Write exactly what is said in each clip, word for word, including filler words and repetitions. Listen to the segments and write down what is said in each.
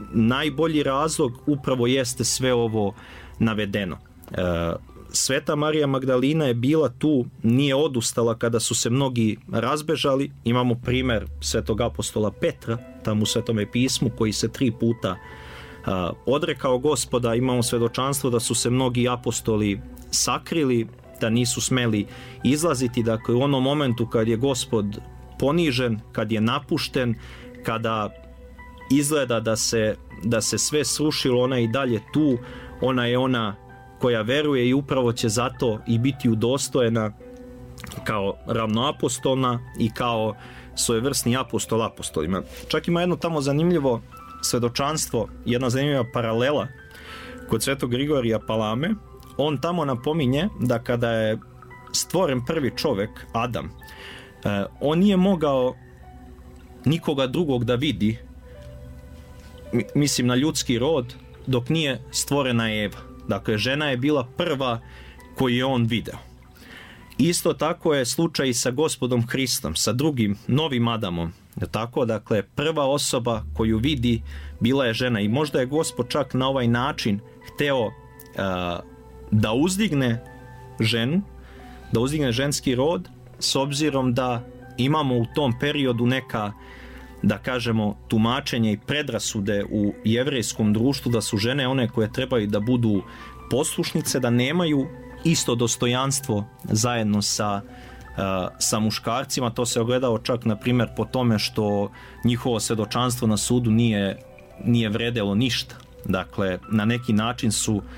najbolji razlog upravo jeste sve ovo navedeno. E, Sveta Marija Magdalina je bila tu, nije odustala kada su se mnogi razbežali. Imamo primjer svetog apostola Petra, tamo u Svetome pismu, koji se tri puta a, odrekao Gospoda. Imamo svedočanstvo da su se mnogi apostoli sakrili, da nisu smeli izlaziti. Dakle, u onom momentu kad je Gospod ponižen, kad je napušten, kada izgleda da se, da se sve srušilo, ona je i dalje tu, ona je ona koja veruje i upravo će zato i biti udostojena kao ravnoapostolna i kao svojevrsni apostol apostolima. Čak ima jedno tamo zanimljivo svedočanstvo, jedna zanimljiva paralela kod svetog Grigorija Palame. On tamo napominje da kada je stvoren prvi čovjek, Adam, on nije mogao nikoga drugog da vidi, mislim na ljudski rod, dok nije stvorena Eva. Dakle, žena je bila prva koju je on video. Isto tako je slučaj i sa Gospodom Hristom, sa drugim, novim Adamom. Tako, dakle, prva osoba koju vidi bila je žena. I možda je Gospod čak na ovaj način hteo uh, da uzdigne ženu, da uzdigne ženski rod, s obzirom da imamo u tom periodu neka, da kažemo, tumačenje i predrasude u jevrejskom društvu, da su žene one koje trebaju da budu poslušnice, da nemaju isto dostojanstvo zajedno sa, uh, sa muškarcima. To se ogledao čak, na primjer, po tome što njihovo svedočanstvo na sudu nije, nije vredelo ništa. Dakle, na neki način su uh,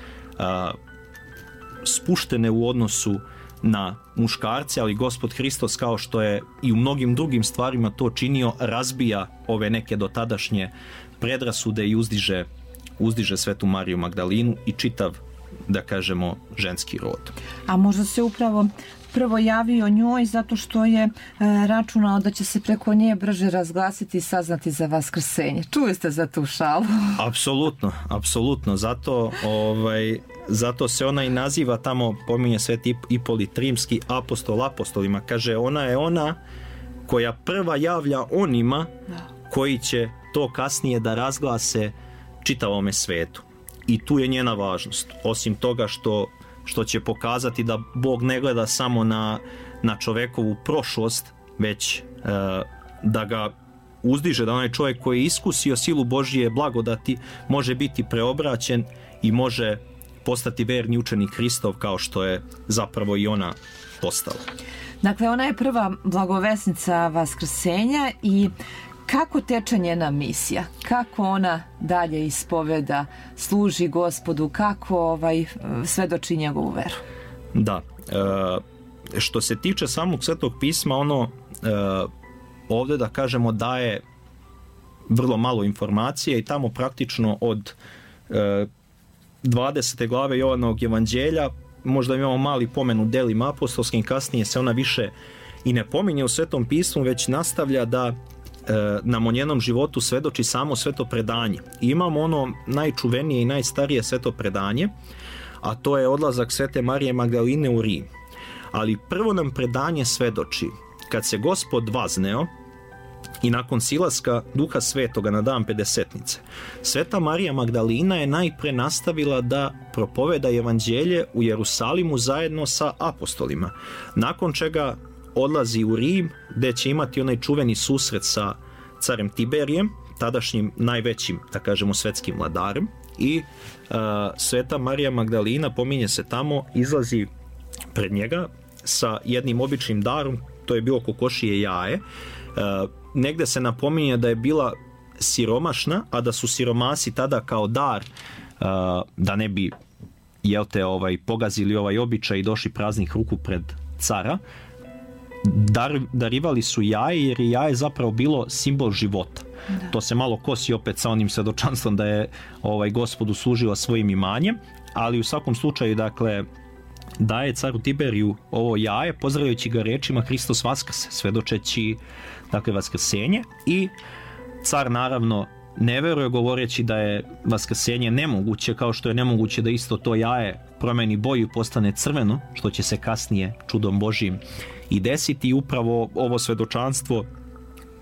spuštene u odnosu na muškarce, ali Gospod Hristos, kao što je i u mnogim drugim stvarima to činio, razbija ove neke dotadašnje predrasude i uzdiže, uzdiže Svetu Mariju Magdalinu i čitav, da kažemo, ženski rod. A možda se upravo prvo javio njoj zato što je e, računao da će se preko nje brže razglasiti i saznati za vaskrsenje. Čuli ste za tu šalu? Apsolutno, apsolutno. Zato, ovaj, zato se ona i naziva, tamo pominje Sveti Ipolit Rimski, apostol apostolima. Kaže, ona je ona koja prva javlja onima koji će to kasnije da razglase čitavome svetu. I tu je njena važnost. Osim toga što što će pokazati da Bog ne gleda samo na, na čovekovu prošlost, već e, da ga uzdiže, da onaj čovjek koji je iskusio silu Božje blagodati može biti preobraćen i može postati verni učenik Hristov, kao što je zapravo i ona postala. Dakle, ona je prva blagovesnica vaskrsenja. I kako teče njena misija? Kako ona dalje ispoveda, služi Gospodu? Kako ovaj, svedoči njegovu veru? Da. E, što se tiče samog Svetog pisma, ono e, ovdje, da kažemo, daje vrlo malo informacije i tamo praktično od e, dvadesete glave Jovanovog evanđelja možda imamo mali pomen u delima apostolskim, kasnije se ona više i ne pominje u Svetom pismu, već nastavlja da nam o njenom životu svedoči samo sveto predanje. I imamo ono najčuvenije i najstarije sveto predanje, a to je odlazak Svete Marije Magdaline u Rim. Ali prvo nam predanje svedoči kad se Gospod vazneo i nakon silaska Duha Svetoga na dan Pedesetnice. Sveta Marija Magdalina je najpre nastavila da propoveda evanđelje u Jerusalimu zajedno sa apostolima, nakon čega odlazi u Rim, gdje će imati onaj čuveni susret sa carem Tiberijem, tadašnjim najvećim, da kažemo, svetskim vladarem. I uh, Sveta Marija Magdalina, pominje se tamo, izlazi pred njega sa jednim običnim darom, to je bilo kokošije jaje. Uh, negde se napominje da je bila siromašna, a da su siromasi tada kao dar, uh, da ne bi jel te, ovaj, pogazili ovaj običaj i došli praznih ruku pred cara, Dar, darivali su jaje, jer je jaje zapravo bilo simbol života. Da. To se malo kosi opet sa onim svedočanstvom da je ovaj, Gospodu služila svojim imanjem, ali u svakom slučaju, dakle, daje caru Tiberiju ovo jaje, pozdravljajući ga rečima Hristos vaskrse, svedočeći, dakle, vaskrsenje. I car naravno ne veruje, govoreći da je vaskrsenje nemoguće, kao što je nemoguće da isto to jaje promeni boju i postane crveno, što će se kasnije čudom Božjim i desiti. I upravo ovo svedočanstvo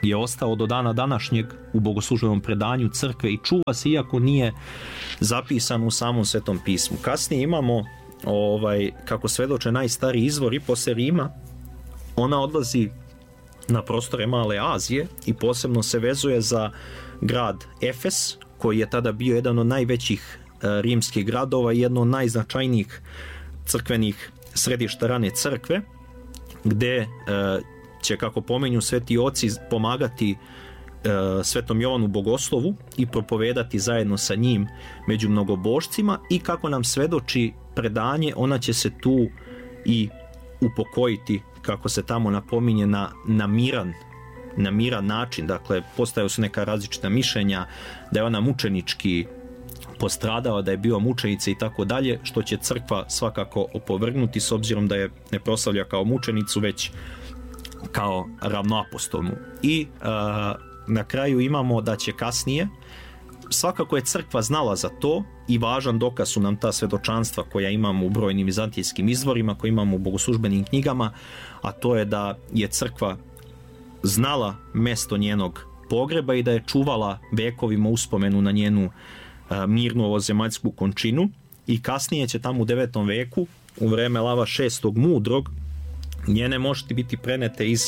je ostao do dana današnjeg u bogoslužbenom predanju crkve i čuva se iako nije zapisan u samom Svetom pismu. Kasnije imamo, ovaj, kako svedoče najstariji izvori posle Rima, ona odlazi na prostore Male Azije i posebno se vezuje za grad Efes, koji je tada bio jedan od najvećih e, rimskih gradova i jedno od najznačajnijih crkvenih središta rane crkve, gde e, će, kako pomenju sveti oci, pomagati e, svetom Jovanu Bogoslovu i propovedati zajedno sa njim među mnogobošcima, i kako nam svedoči predanje, ona će se tu i upokojiti, kako se tamo napominje, na, na miran na miran način. Dakle, postaju su neka različita mišljenja da je ona mučenički postradala, da je bio mučenica i tako dalje, što će crkva svakako opovrgnuti, s obzirom da je ne proslavlja kao mučenicu, već kao ravnoapostolnu. I a, na kraju imamo da će kasnije, svakako je crkva znala za to, i važan dokaz su nam ta svedočanstva koja imamo u brojnim vizantijskim izvorima, koje imamo u bogoslužbenim knjigama, a to je da je crkva znala mesto njenog pogreba i da je čuvala vekovima uspomenu na njenu a, mirnu ovozemaljsku končinu. I kasnije će tamo u devetom veku, u vreme Lava šestog Mudrog, njene mošti biti prenete iz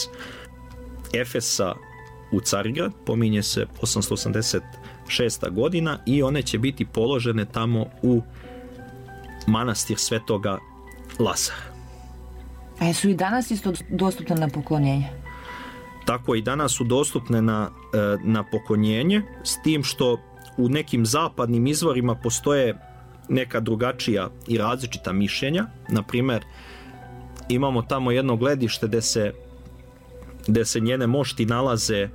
Efesa u Carigrad, pominje se osamsto osamdeset šesta godina, i one će biti položene tamo u manastir Svetoga Lazara. A su i danas isto dostupne na poklonjenje? Tako i danas su dostupne na, na poklonjenje, s tim što u nekim zapadnim izvorima postoje neka drugačija i različita mišljenja. Na primjer, imamo tamo jedno gledište gde se, gde se njene mošti nalaze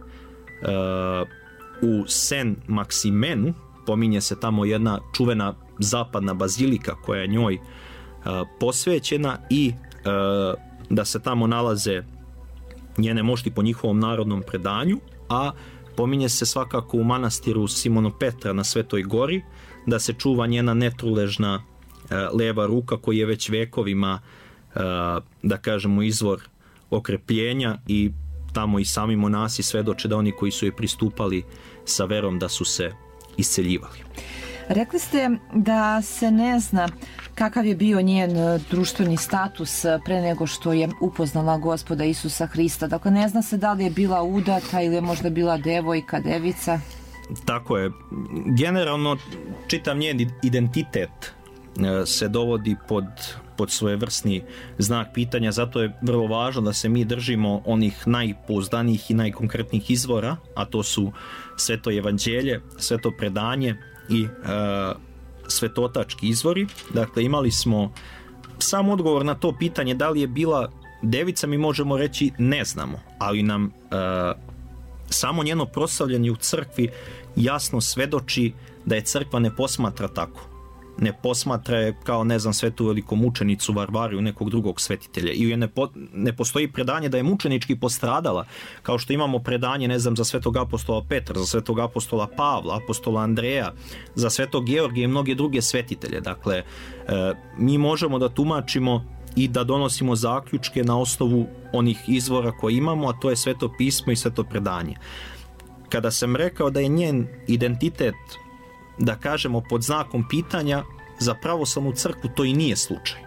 uh, u Sen Maksimenu, pominje se tamo jedna čuvena zapadna bazilika koja je njoj uh, posvećena, i uh, da se tamo nalaze njene mošti po njihovom narodnom predanju, a pominje se svakako u manastiru Simonopetra na Svetoj gori, da se čuva njena netruležna uh, leva ruka, koji je već vekovima, uh, da kažemo, izvor okrepljenja, i tamo i sami monasi svedoče da oni koji su je pristupali sa verom da su se isceljivali. Rekli ste da se ne zna kakav je bio njen društveni status pre nego što je upoznala Gospoda Isusa Hrista. Dakle, ne zna se da li je bila udata ili je možda bila devojka, devica. Tako je. Generalno, čitav njen identitet se dovodi pod, pod svojevrsni znak pitanja, zato je vrlo važno da se mi držimo onih najpouzdanijih i najkonkretnijih izvora, a to su Sveto evanđelje, Sveto predanje i e, svetotački izvori. Dakle, imali smo sam odgovor na to pitanje da li je bila devica, mi možemo reći ne znamo, ali nam e, samo njeno proslavljanje u crkvi jasno svedoči da je crkva ne posmatra tako. Ne posmatra je kao, ne znam, svetu velikomučenicu Varvariju, nekog drugog svetitelja, ili ne, po, ne postoji predanje da je mučenički postradala, kao što imamo predanje, ne znam, za svetog apostola Petra, za svetog apostola Pavla, apostola Andreja, za svetog Georgija i mnoge druge svetitelje. Dakle, e, mi možemo da tumačimo i da donosimo zaključke na osnovu onih izvora koje imamo, a to je Sveto pismo i Sveto predanje. Kada sam rekao da je njen identitet, da kažemo, pod znakom pitanja, za pravoslavnu crkvu to i nije slučaj. E,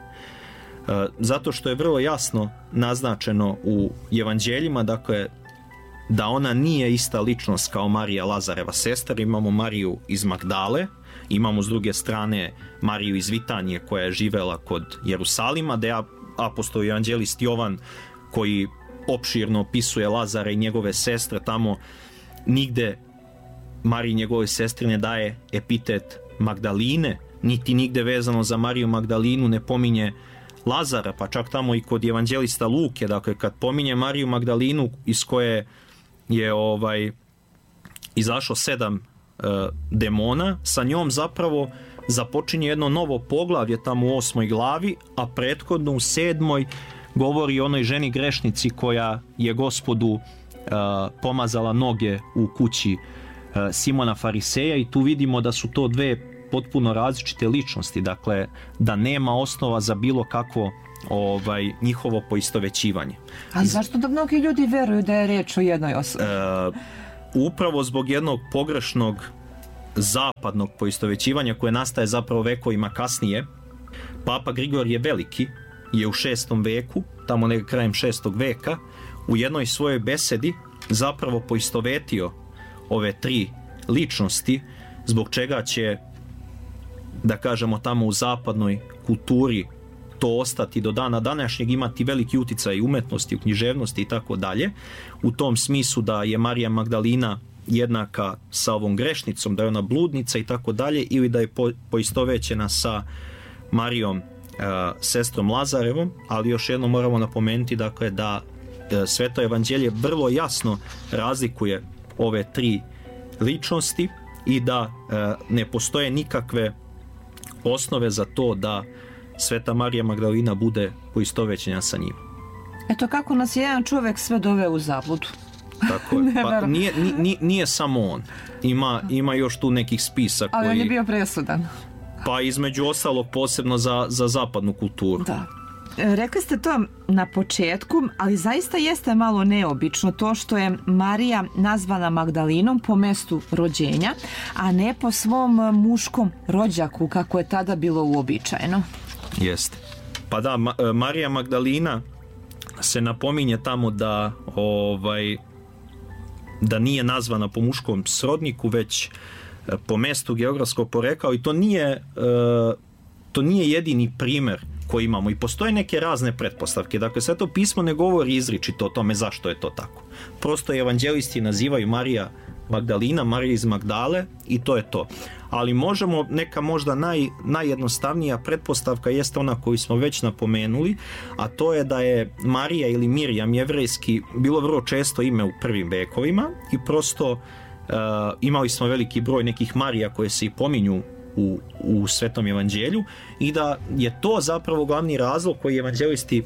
zato što je vrlo jasno naznačeno u evanđeljima, dakle, da ona nije ista ličnost kao Marija Lazareva sestra. Imamo Mariju iz Magdale, imamo s druge strane Mariju iz Vitanije koja je živela kod Jerusalima, da je apostol i evanđelist Jovan, koji opširno opisuje Lazara i njegove sestre, tamo nigde Mariji njegove sestre ne daje epitet Magdaline, niti nigde vezano za Mariju Magdalinu ne pominje Lazara, pa čak tamo i kod evanđelista Luke, dakle kad pominje Mariju Magdalinu iz koje je ovaj izašlo sedam uh, demona, sa njom zapravo započinje jedno novo poglavlje tamo u osmoj glavi, a prethodno u sedmoj govori o onoj ženi grešnici koja je Gospodu uh, pomazala noge u kući Simona Fariseja, i tu vidimo da su to dve potpuno različite ličnosti, dakle da nema osnova za bilo kakvo ovaj, njihovo poistovećivanje. Ali zašto da mnogi ljudi veruju da je riječ o jednoj osobi? E, upravo zbog jednog pogrešnog zapadnog poistovećivanja koje nastaje zapravo vekovima kasnije. Papa Grigorije Veliki je u šestom veku, tamo nekako krajem šestog veka, u jednoj svojoj besedi zapravo poistovetio ove tri ličnosti, zbog čega će, da kažemo, tamo u zapadnoj kulturi to ostati do dana današnjeg, imati veliki uticaj u umetnosti, u književnosti i tako dalje, u tom smislu da je Marija Magdalina jednaka sa ovom grešnicom, da je ona bludnica i tako dalje, ili da je po, poistovećena sa Marijom, e, sestrom Lazarevom, ali još jedno moramo napomenuti, dakle, da e, Sveto evanđelje vrlo jasno razlikuje ove tri ličnosti i da e, ne postoje nikakve osnove za to da Sveta Marija Magdalina bude poistovećena sa njim. Eto kako nas jedan čovjek sve doveo u zabludu. Tako je. Pa nije, nije, nije samo on. Ima, ima još tu nekih spisa koji... Ali on je bio presudan. Pa između ostalog posebno za, za zapadnu kulturu. Da. Rekli ste to na početku, ali zaista jeste malo neobično to što je Marija nazvana Magdalinom po mjestu rođenja, a ne po svom muškom rođaku kako je tada bilo uobičajeno. Jeste. Pa da, Ma, Marija Magdalina se napominje tamo da ovaj da nije nazvana po muškom srodniku, već po mjestu geografskog porekla, i to nije to nije jedini primjer koji imamo, i postoje neke razne pretpostavke. Dakle, Sveto pismo ne govori izričito o tome zašto je to tako. Prosto evanđelisti nazivaju Marija Magdalina, Marija iz Magdale, i to je to. Ali možemo, neka možda naj, najjednostavnija pretpostavka jeste ona koju smo već napomenuli, a to je da je Marija ili Mirjam jevrejski bilo vrlo često ime u prvim vekovima, i prosto uh, imali smo veliki broj nekih Marija koje se i pominju u, u Svetom evanđelju, i da je to zapravo glavni razlog koji evanđelisti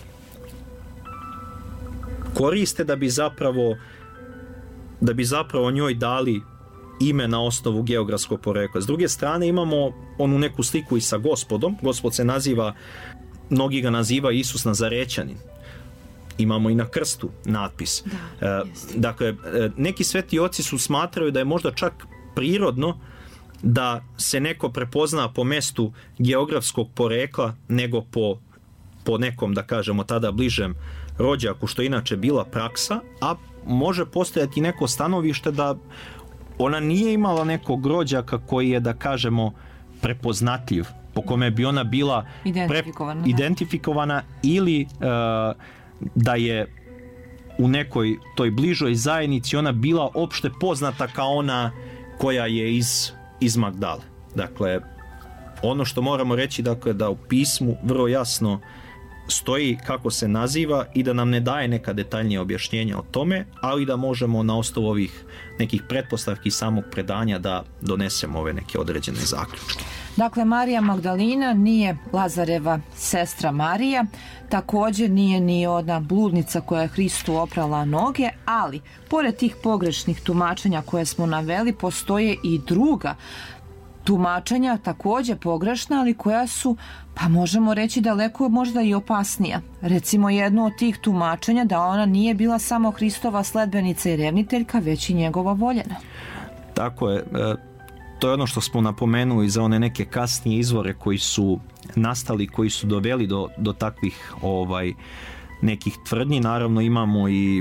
koriste da bi zapravo da bi zapravo njoj dali ime na osnovu geografskog porekla. S druge strane imamo onu neku sliku i sa Gospodom. Gospod se naziva, mnogi ga naziva Isus Nazarećanin. Imamo i na krstu natpis. Da, e, dakle, neki sveti oci su smatraju da je možda čak prirodno da se neko prepozna po mjestu geografskog porekla nego po, po nekom, da kažemo, tada bližem rođaku, što je inače bila praksa, a može postojati neko stanovište da ona nije imala nekog rođaka koji je, da kažemo, prepoznatljiv, po kome bi ona bila identifikovana, pre, identifikovana ili uh, da je u nekoj toj bližoj zajednici ona bila opšte poznata kao ona koja je iz, iz Magdale. Dakle, ono što moramo reći, dakle, da u pismu vrlo jasno stoji kako se naziva i da nam ne daje neka detaljnija objašnjenja o tome, ali da možemo na osnovu ovih nekih pretpostavki samog predanja da donesemo ove neke određene zaključke. Dakle, Marija Magdalina nije Lazareva sestra Marija, također nije ni ona bludnica koja je Hristu oprala noge, ali pored tih pogrešnih tumačenja koje smo naveli, postoje i druga tumačenja, također pogrešna, ali koja su, pa možemo reći, daleko možda i opasnija. Recimo jedno od tih tumačenja da ona nije bila samo Hristova sledbenica i revniteljka, već i njegova voljena. Tako je. To je ono što smo napomenuli za one neke kasnije izvore koji su nastali, koji su doveli do, do takvih ovaj, nekih tvrdnji. Naravno imamo i,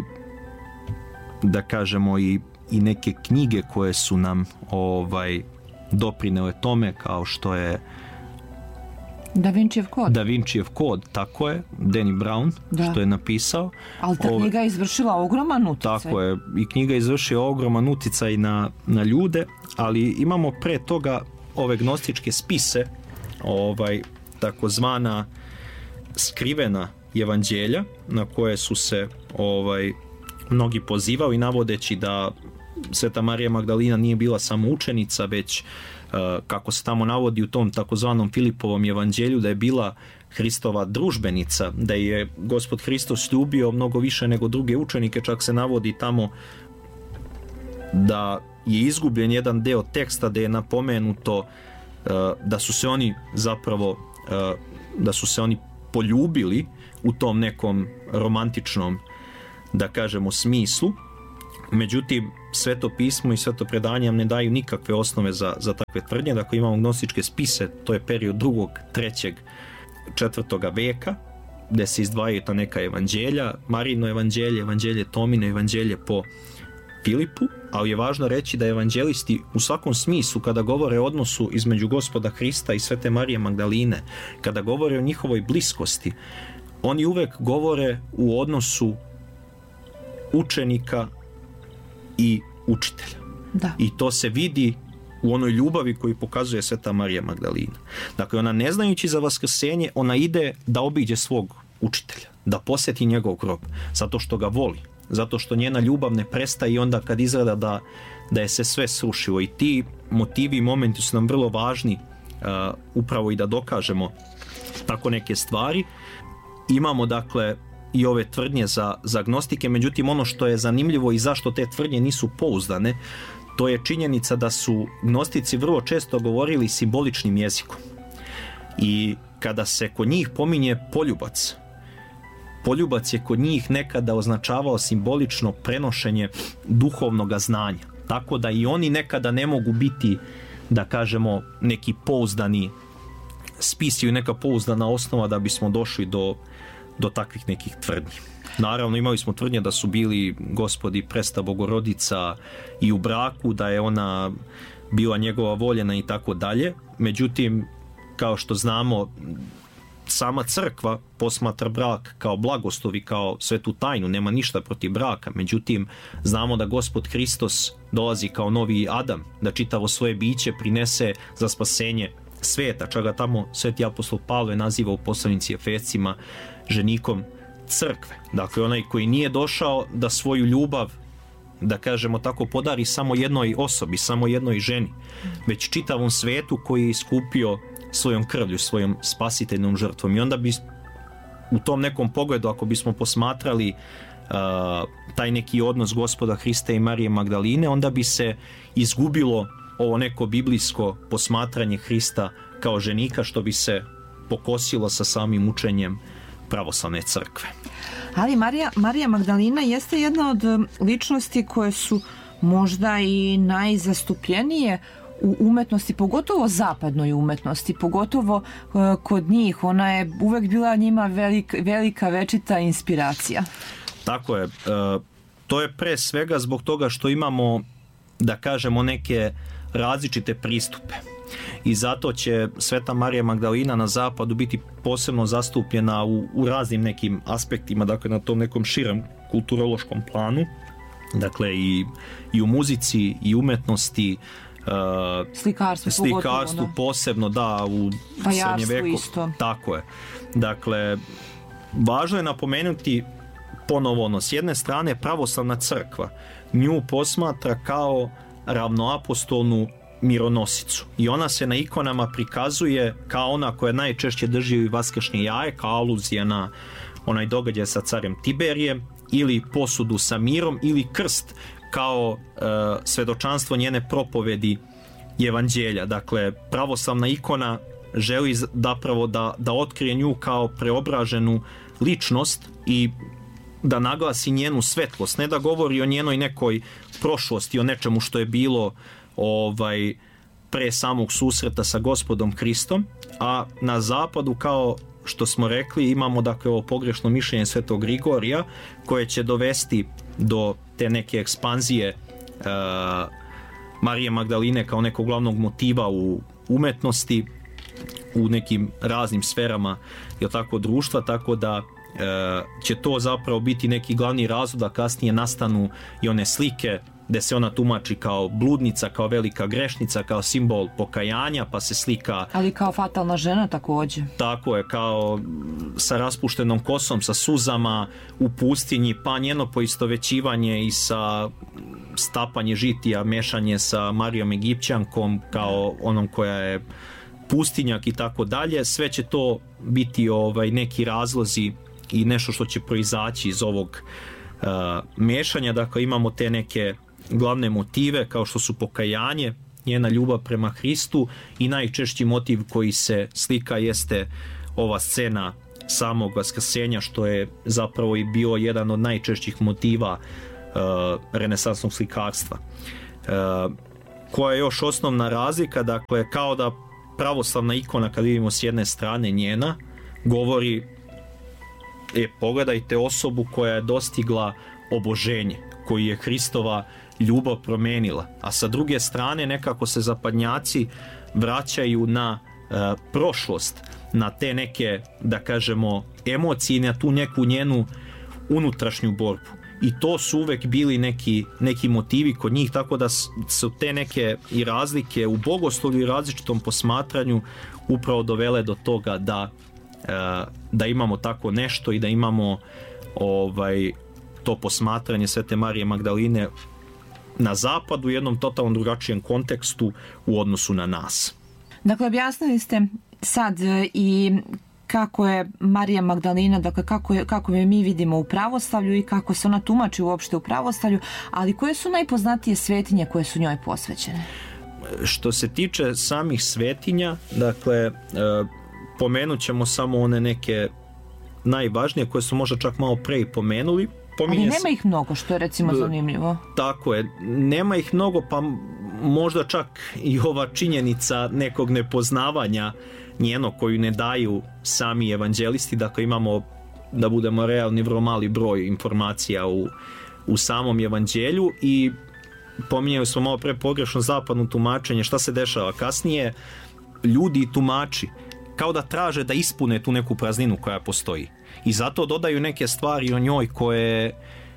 da kažemo, i, i neke knjige koje su nam ovaj, doprinele tome, kao što je Da Vincijev kod. Da Vincijev kod, tako je, Danny Brown, da, što je napisao. Ali ta knjiga je izvršila ogroman uticaj. Tako je, i knjiga je izvršila ogroman uticaj na, na ljude, ali imamo pre toga ove gnostičke spise, ovaj, takozvana skrivena evanđelja, na koje su se ovaj, mnogi pozivali, navodeći da Sveta Marija Magdalina nije bila samo učenica, već kako se tamo navodi u tom takozvanom Filipovom evanđelju, da je bila Hristova družbenica, da je Gospod Hristos ljubio mnogo više nego druge učenike. Čak se navodi tamo da je izgubljen jedan deo teksta da je napomenuto da su se oni zapravo da su se oni poljubili u tom nekom romantičnom, da kažemo, smislu. Međutim, Sveto pismo i sveto predanje nam ne daju nikakve osnove za, za takve tvrdnje. Dakle, imamo gnostičke spise, to je period drugog, trećeg, četvrtoga veka, gdje se izdvajaju ta neka evanđelja, Marijino evanđelje, evanđelje Tomino, evanđelje po Filipu, ali je važno reći da evanđelisti u svakom smislu, kada govore o odnosu između Gospoda Hrista i Svete Marije Magdaline, kada govore o njihovoj bliskosti, oni uvek govore u odnosu učenika i učitelja. Da. I to se vidi u onoj ljubavi koju pokazuje Sveta Marija Magdalina. Dakle, ona ne znajući za vaskrsenje, ona ide da obiđe svog učitelja, da posjeti njegov grob, zato što ga voli, zato što njena ljubav ne prestaje i onda kad izgleda da, da je se sve srušilo. I ti motivi i momenti su nam vrlo važni uh, upravo i da dokažemo tako neke stvari. Imamo, dakle, i ove tvrdnje za, za gnostike, međutim ono što je zanimljivo i zašto te tvrdnje nisu pouzdane, to je činjenica da su gnostici vrlo često govorili simboličnim jezikom. I kada se kod njih pominje poljubac, poljubac je kod njih nekada označavao simbolično prenošenje duhovnog znanja. Tako da i oni nekada ne mogu biti, da kažemo, neki pouzdani spisi i neka pouzdana osnova da bismo došli do do takvih nekih tvrdnji. Naravno, imali smo tvrdnje da su bili Gospod i Presta Bogorodica i u braku, da je ona bila njegova voljena i tako dalje. Međutim, kao što znamo, sama crkva posmatra brak kao blagoslov i kao svetu tajnu, nema ništa protiv braka. Međutim, znamo da Gospod Hristos dolazi kao novi Adam, da čitavo svoje biće prinese za spasenje sveta, čak ga tamo sveti apostol Pavle naziva u poslanici Efescima ženikom crkve. Dakle, onaj koji nije došao da svoju ljubav, da kažemo tako, podari samo jednoj osobi, samo jednoj ženi, već čitavom svetu koji je iskupio svojom krvlju, svojom spasiteljnom žrtvom. I onda bi u tom nekom pogledu, ako bismo posmatrali uh, taj neki odnos Gospoda Hrista i Marije Magdaline, onda bi se izgubilo ovo neko biblijsko posmatranje Hrista kao ženika, što bi se pokosilo sa samim učenjem pravoslavne crkve. Ali Marija, Marija Magdalina jeste jedna od ličnosti koje su možda i najzastupljenije u umetnosti, pogotovo zapadnoj umetnosti, pogotovo uh, kod njih. Ona je uvek bila njima velik, velika večita inspiracija. Tako je. Uh, to je pre svega zbog toga što imamo, da kažemo, neke različite pristupe. I zato će Sveta Marija Magdalina na zapadu biti posebno zastupljena u, u raznim nekim aspektima, dakle na tom nekom širem kulturološkom planu, dakle i, i u muzici i umetnosti, uh, slikarstvu, slikarstvu pogotovo, posebno, da, u srednje veku. Isto. Tako je. Dakle, važno je napomenuti ponovo ono, s jedne strane pravoslavna crkva nju posmatra kao ravnoapostolnu mironosicu i ona se na ikonama prikazuje kao ona koja najčešće drži vaskršnje jaje, kao aluzija na onaj događaj sa carem Tiberijem, ili posudu sa mirom, ili krst kao e, svedočanstvo njene propovedi i evanđelja. Dakle, pravoslavna ikona želi zapravo da, da otkrije nju kao preobraženu ličnost i da naglasi njenu svetlost, ne da govori o njenoj nekoj prošlosti, o nečemu što je bilo ovaj pre samog susreta sa Gospodom Hristom, a na zapadu, kao što smo rekli, imamo dakle ovo pogrešno mišljenje svetog Grigorija koje će dovesti do te neke ekspanzije uh, Marije Magdaline kao nekog glavnog motiva u umetnosti, u nekim raznim sferama, je tako, društva, tako da će to zapravo biti neki glavni razlog da kasnije nastanu i one slike gde se ona tumači kao bludnica, kao velika grešnica, kao simbol pokajanja, pa se slika... Ali kao fatalna žena također. Tako je, kao sa raspuštenom kosom, sa suzama u pustinji, pa njeno poistovećivanje i sa stapanje žitija, mešanje sa Marijom Egipćankom kao onom koja je pustinjak i tako dalje. Sve će to biti ovaj neki razlozi i nešto što će proizaći iz ovog uh, mešanja. Dakle, imamo te neke glavne motive kao što su pokajanje, njena ljubav prema Hristu, i najčešći motiv koji se slika jeste ova scena samog vaskrsenja, što je zapravo i bio jedan od najčešćih motiva uh, renesansnog slikarstva. Uh, koja je još osnovna razlika, dakle, kao da pravoslavna ikona, kad vidimo s jedne strane njena, govori, e, pogledajte osobu koja je dostigla oboženje, koju je Hristova ljubav promenila, a sa druge strane nekako se zapadnjaci vraćaju na e, prošlost, na te neke, da kažemo, emocije, na tu neku njenu unutrašnju borbu. I to su uvek bili neki, neki motivi kod njih, tako da su te neke i razlike u bogoslovlju i različitom posmatranju upravo dovele do toga da, e, da imamo tako nešto i da imamo ovaj, to posmatranje Svete Marije Magdaline na zapadu u jednom totalno drugačijem kontekstu u odnosu na nas. Dakle, objasnili ste sad i kako je Marija Magdalena, dakle kako, je, kako je mi vidimo u pravoslavlju i kako se ona tumači uopšte u pravoslavlju, ali koje su najpoznatije svetinje koje su njoj posvećene? Što se tiče samih svetinja, dakle, pomenut ćemo samo one neke najvažnije koje su možda čak malo pre i pomenuli. Pominje ali nema se... ih mnogo, što je recimo zanimljivo. Tako je, nema ih mnogo, pa možda čak i ova činjenica nekog nepoznavanja njeno koju ne daju sami evanđelisti, dakle imamo, da budemo realni, vrlo mali broj informacija u, u samom evanđelju i pominjali smo malo pre pogrešno zapadno tumačenje. Šta se dešava kasnije? Ljudi i tumači kao da traže da ispune tu neku prazninu koja postoji i zato dodaju neke stvari o njoj koje,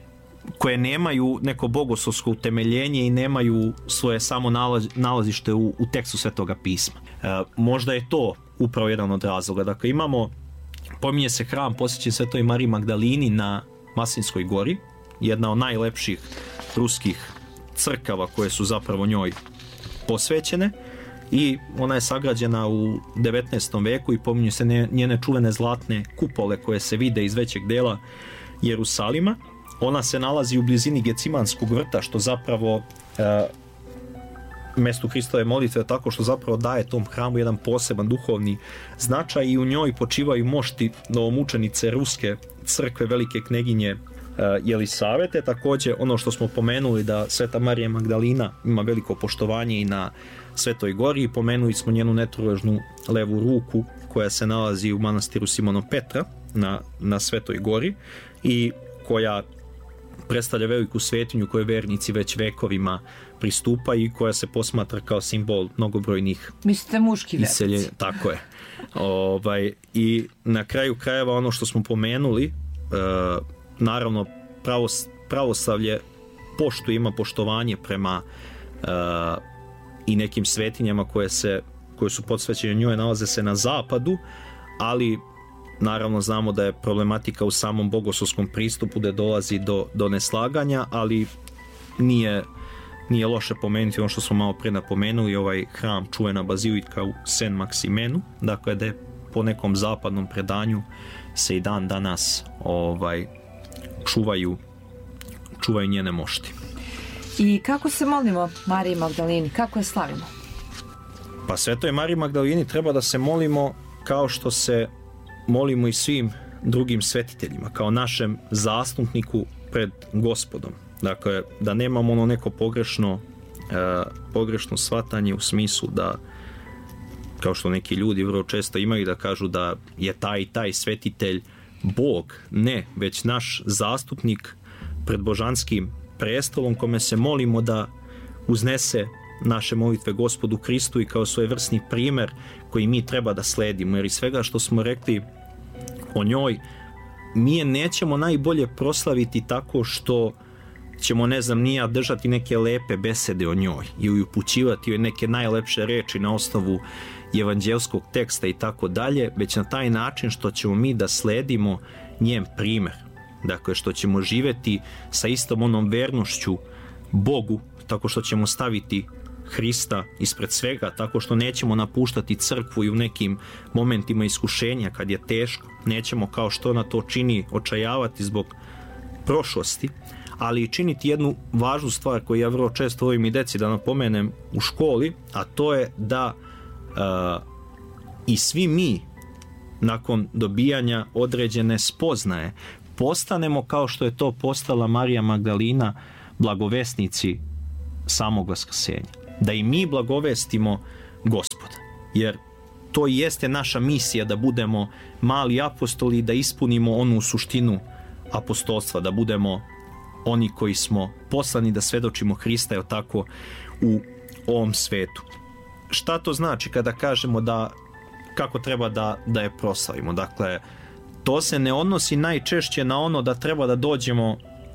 koje nemaju neko bogoslovsko utemeljenje i nemaju svoje samo nalaz, nalazište u, u tekstu Svetoga pisma. E, možda je to upravo jedan od razloga. Dakle, imamo, pominje se hram posvećen Svetoj Mariji Magdalini na Maslinskoj gori, jedna od najlepših ruskih crkava koje su zapravo njoj posvećene i ona je sagrađena u devetnaestom veku i pominju se njene čuvene zlatne kupole koje se vide iz većeg dela Jerusalima. Ona se nalazi u blizini Gecimanskog vrta, što zapravo e, mestu Hristove molitve, tako što zapravo daje tom hramu jedan poseban duhovni značaj i u njoj počivaju mošti novomučenice ruske crkve velike kneginje Jelisavete. Također ono što smo pomenuli da Sveta Marija Magdalina ima veliko poštovanje i na Svetoj gori i pomenuli smo njenu netruležnu levu ruku koja se nalazi u manastiru Simona Petra na, na Svetoj gori i koja predstavlja veliku svetinju kojoj vernici već vekovima pristupaju i koja se posmatra kao simbol mnogobrojnih mislite muški vernici. Tako je. Ovaj, i na kraju krajeva ono što smo pomenuli, e, naravno pravos, pravoslavlje poštuje, ima poštovanje prema e, i nekim svetinjama koje, se, koje su podsvećene njoj, nalaze se na zapadu, ali naravno znamo da je problematika u samom bogoslovskom pristupu da dolazi do, do neslaganja, ali nije, nije loše pomenuti ono što smo malo pre napomenuli, ovaj hram, čuvena bazilika u Saint Maximenu, dakle da je po nekom zapadnom predanju se i dan danas ovaj, čuvaju, čuvaju njene mošti. I kako se molimo Mariji Magdalini? Kako je slavimo? Pa Svetoj Mariji Magdalini treba da se molimo kao što se molimo i svim drugim svetiteljima, kao našem zastupniku pred Gospodom. Dakle, da nemamo ono neko pogrešno, e, pogrešno shvatanje u smislu da, kao što neki ljudi vrlo često imaju da kažu da je taj i taj svetitelj Bog. Ne, već naš zastupnik pred božanskim prestolom kome se molimo da uznese naše molitve Gospodu Hristu i kao svojevrsni primer koji mi treba da sledimo, jer iz svega što smo rekli o njoj, mi je nećemo najbolje proslaviti tako što ćemo, ne znam, nija držati neke lepe besede o njoj ili upućivati joj neke najlepše reči na osnovu evanđelskog teksta i tako dalje, već na taj način što ćemo mi da sledimo njen primer. Dakle, što ćemo živeti sa istom onom vernošću Bogu, tako što ćemo staviti Hrista ispred svega, tako što nećemo napuštati crkvu i u nekim momentima iskušenja kad je teško, nećemo kao što ona to čini očajavati zbog prošlosti, ali i činiti jednu važnu stvar koju ja vrlo često volim i deci da napomenem u školi, a to je da uh, i svi mi nakon dobijanja određene spoznaje, postanemo kao što je to postala Marija Magdalina, blagovesnici samog vaskrsenja. Da i mi blagovestimo Gospoda. Jer to i jeste naša misija, da budemo mali apostoli, da ispunimo onu suštinu apostolstva, da budemo oni koji smo poslani da svedočimo Hrista, je tako, u ovom svetu. Šta to znači kada kažemo da kako treba da, da je proslavimo? Dakle, to se ne odnosi najčešće na ono da treba da dođemo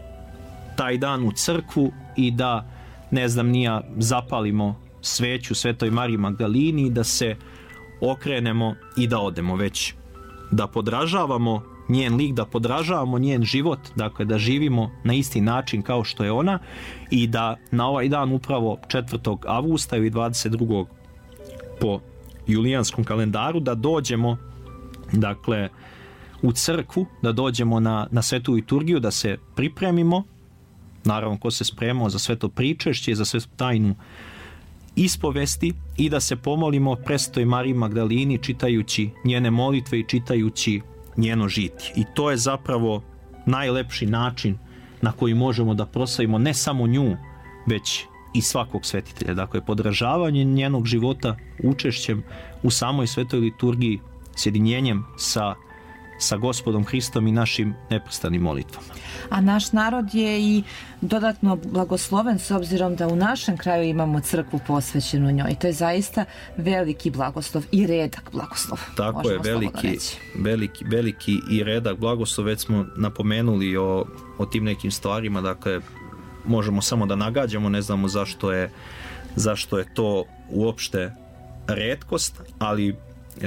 taj dan u crkvu i da, ne znam, nija zapalimo sveću Svetoj Mariji Magdalini, da se okrenemo i da odemo, već da podražavamo njen lik, da podražavamo njen život, dakle da živimo na isti način kao što je ona i da na ovaj dan upravo četvrtog avgusta ili dvadeset drugog po julijanskom kalendaru da dođemo, dakle, u crkvu, da dođemo na, na svetu liturgiju, da se pripremimo, naravno ko se spremao za sveto pričešće, za svetu tajnu ispovesti, i da se pomolimo Presvetoj Mariji Magdalini čitajući njene molitve i čitajući njeno žitije. I to je zapravo najlepši način na koji možemo da proslavimo ne samo nju, već i svakog svetitelja. Dakle, podražavanje njenog života, učešćem u samoj svetoj liturgiji, sjedinjenjem sa, sa Gospodom Hristom i našim neprestanim molitvama. A naš narod je i dodatno blagosloven s obzirom da u našem kraju imamo crkvu posvećenu njoj. To je zaista veliki blagoslov i redak blagoslov. Tako je, veliki, veliki, veliki i redak blagoslov. Već smo napomenuli o, o tim nekim stvarima, dakle, možemo samo da nagađamo, ne znamo zašto je, zašto je to uopšte retkost, ali e,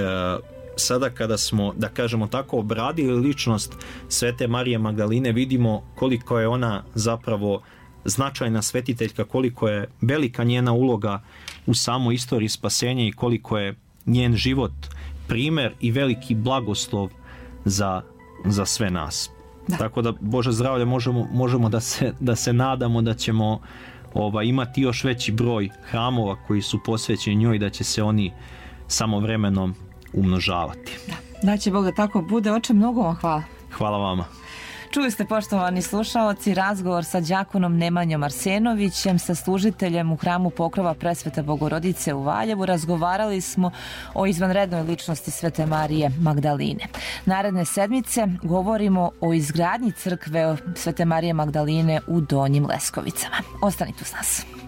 sada kada smo, da kažemo tako, obradili ličnost Svete Marije Magdaline, vidimo koliko je ona zapravo značajna svetiteljka, koliko je velika njena uloga u samoj istoriji spasenja i koliko je njen život primer i veliki blagoslov za, za sve nas. Da. Tako da, Bože zdravlje, možemo, možemo da, se, da se nadamo da ćemo ova, imati još veći broj hramova koji su posvećeni njoj, da će se oni samo vremenom umnožavati. Da, da će Bog da tako bude. Oče, mnogo vam hvala. Hvala vama. Čuli ste, poštovani slušaoci, razgovor sa đakonom Nemanjom Arsenovićem, sa služiteljem u hramu Pokrova Presvete Bogorodice u Valjevu. Razgovarali smo o izvanrednoj ličnosti Svete Marije Magdaline. Naredne sedmice govorimo o izgradnji crkve Svete Marije Magdaline u Donjim Leskovicama. Ostanite uz nas.